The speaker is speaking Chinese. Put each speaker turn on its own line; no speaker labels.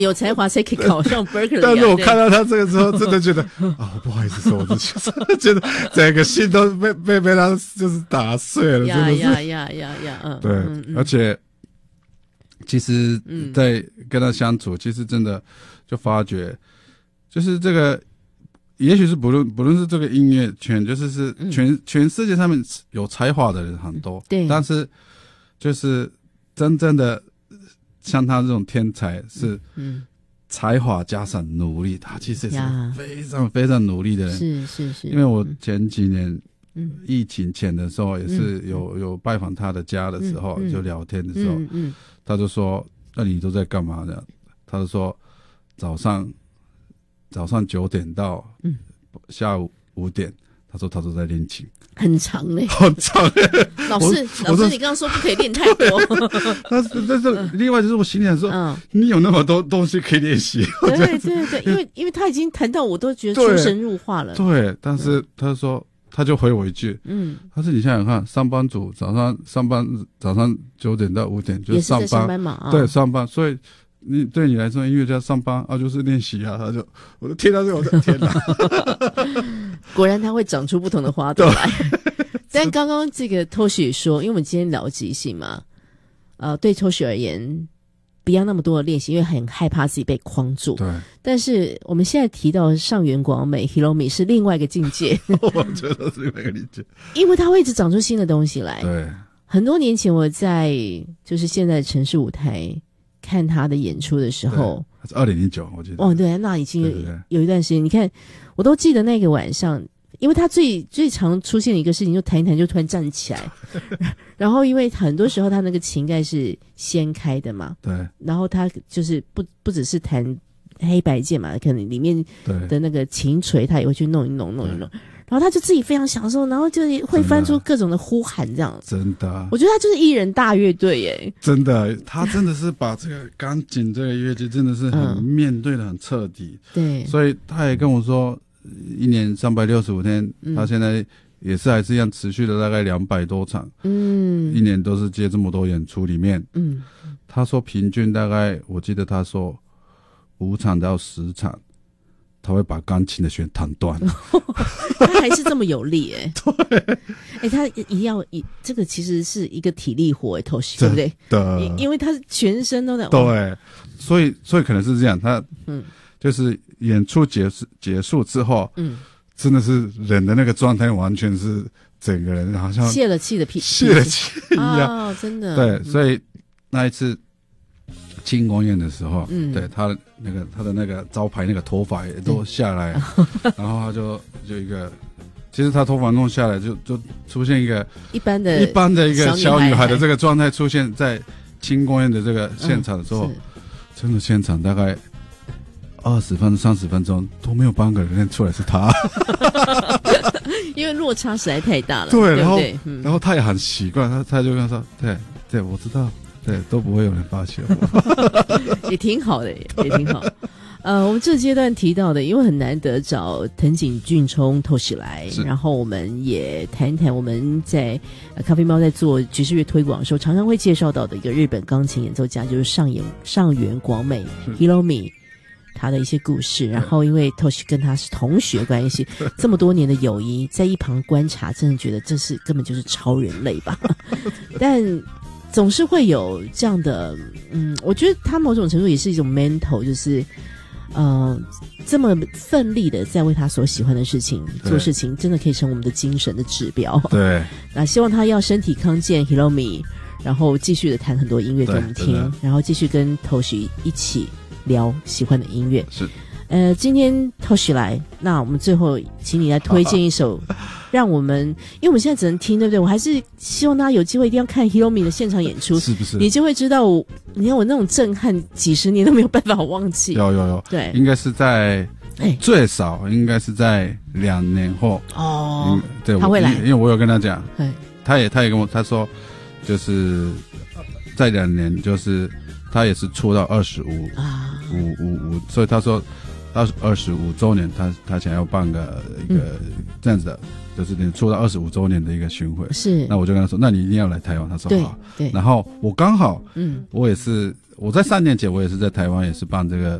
有才华才可以考上 Berkeley
但是我看到他这个之后，真的觉得啊，不好意思说我自己，觉得整个心都被他就是打碎了，真的是。对，而且其实在跟他相处，其实真的就发觉，就是这个。也许是不论是这个音乐圈，就是全世界上面有才华的人很多，
对，
但是就是真正的像他这种天才是才华加上努力，他其实是非常非常努力的人。是。因为我前几年疫情前的时候也是有拜访他的家的时候，就聊天的时候，他就说：“那你都在干嘛？”这样，他就说早上9点到下午5点，他说他都在练琴，
很长嘞，
很长嘞。
老师，你刚刚说不可以练太多。
但是另外就是我心里想说，你有那么多东西可以练习。
对，因为他已经谈到我都觉得出神入化了。
对，但是他说他就回我一句，他说你想想看，上班族早上9点到5点就是上班
嘛，
对，上班，所以。对你来说，音乐家上班啊，就是练习啊。我就听到这个，我的天哪！
果然他会长出不同的花朵来。但刚刚这个 Toshi 也说，因为我们今天聊即兴嘛，对 Toshi 而言，不要那么多的练习，因为很害怕自己被框住。
对。
但是我们现在提到上原广美 Hiromi 是另外一个境界。
我觉得是另外一个境界，
因为他会一直长出新的东西来。
对。很
多年前我在就是现在的城市舞台。看他的演出的时候，
是2009，我记得。
哦，对，那已经有一段时间。你看，我都记得那个晚上，因为他最常出现的一个事情，就弹一弹就突然站起来，然后因为很多时候他那个琴盖是掀开的嘛，
对，
然后他就是不只是弹黑白键嘛，可能里面的那个琴锤他也会去弄一弄。然后他就自己非常享受，然后就会翻出各种的呼喊，这样。
真的，
我觉得他就是艺人大乐队耶。
真的，他真的是把这个钢琴这个乐器真的是很面对的很彻底。
对，
所以他也跟我说，1年365天，他现在也是还是一样持续的大概200多场。1年都是接这么多演出里面。他说平均大概，我记得他说5场到10场。他会把钢琴的弦弹断，
他还是这么有力
对，
他一定要这个其实是一个体力活Toshi，对不对？
对，
因为他全身都在。
对，所以可能是这样，他就是演出结束之后，真的是人的那个状态完全是整个人好像
泄了气的
泄了气一样，
真的。
对，所以那一次。庆功宴的时候，对他的那个招牌那个头发也都下来，然后他就一个，其实他头发弄下来就出现一个一般的一个小女孩的这个状态出现在庆功宴的这个现场的时候，真的现场大概20分钟30分钟都没有半个人认出来是他，
因为落差实在太大了。
对，
然
后他也很习惯，他就跟他说，对，我知道。对，都不会有人发现我。
也挺好的，也挺好。我们这阶段提到的，因为很难得找藤井俊冲Toshi来，然后我们也谈一谈我们在咖啡猫在做爵士乐推广的时候，常常会介绍到的一个日本钢琴演奏家，就是上原广美 Hiromi。他的一些故事，然后因为 Toshi 跟他是同学关系，这么多年的友谊，在一旁观察，真的觉得这是根本就是超人类吧。但总是会有这样的，我觉得他某种程度也是一种 mental， 就是，这么奋力的在为他所喜欢的事情做事情，真的可以成我们的精神的指标。
对，
那希望他要身体康健 ，Hiromi， 然后继续的弹很多音乐给我们听，然后继续跟 Toshi 一起聊喜欢的音乐。
是，
今天 Toshi 来，那我们最后请你来推荐一首。让我们，因为我们现在只能听，对不对？我还是希望大家有机会一定要看 Hiromi 的现场演出，
是不是？
你就会知道你看我那种震撼，几十年都没有办法忘记。
有，
对，
应该是在最少应该是在2年后
哦。
对，
他会来，
因为我有跟他讲，他也跟我他说，就是在2年，就是他也是出到25啊5，所以他说25周年，他想要办一个这样子的。就是你出到25周年的一个巡回，
是。
那我就跟他说，那你一定要来台湾。他说好。
对。
然后我刚好，我也是我在3年前我也是在台湾也是办这个